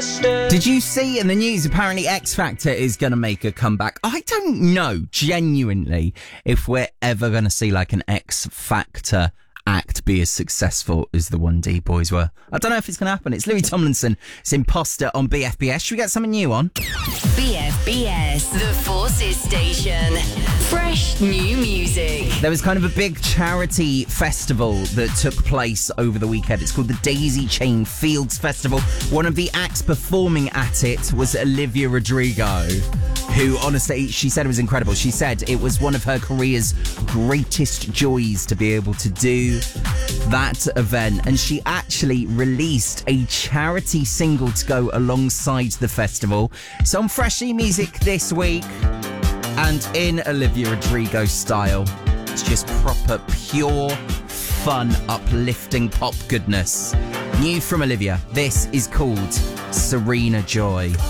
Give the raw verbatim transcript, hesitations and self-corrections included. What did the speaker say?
question. Did you see in the news, apparently X Factor is going to make a comeback? I don't know, genuinely, if we're ever going to see like an X Factor act be as successful as the one D boys were. I don't know if it's going to happen. It's Louis Tomlinson. It's Imposter on B F B S. Should we get something new on? B F B S, the Forces Station. Fresh new music. There was kind of a big charity festival that took place over the weekend. It's called the Daisy Chain Fields Festival. One of the acts performing at it was Olivia Rodrigo, who honestly, she said it was incredible. She said it was one of her career's greatest joys to be able to do that event. And she actually released a charity single to go alongside the festival. So on Fresh New Music this week, and in Olivia Rodrigo style, it's just proper, pure, fun, uplifting pop goodness. New from Olivia, this is called Serena Joy.